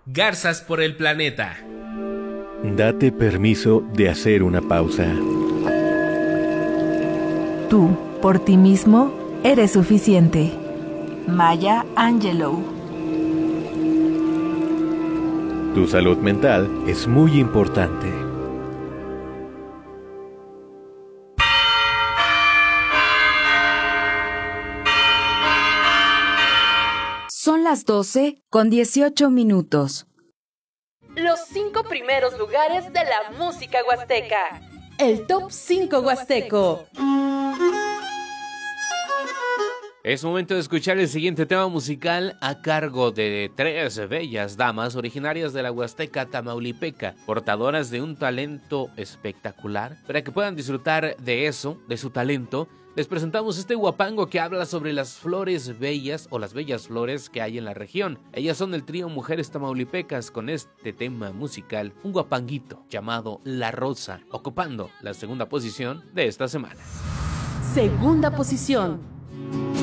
Garzas por el planeta. Date permiso de hacer una pausa. Tú, por ti mismo, eres suficiente. Maya Angelou. Tu salud mental es muy importante. Son las 12:18. Los 5 primeros lugares de la música huasteca. El Top 5 Huasteco. Es momento de escuchar el siguiente tema musical a cargo de 3 bellas damas originarias de la Huasteca Tamaulipeca, portadoras de un talento espectacular. Para que puedan disfrutar de eso, de su talento, les presentamos este guapango que habla sobre las flores bellas o las bellas flores que hay en la región. Ellas son el trío Mujeres Tamaulipecas con este tema musical, un guapanguito llamado La Rosa, ocupando la segunda posición de esta semana. Segunda posición.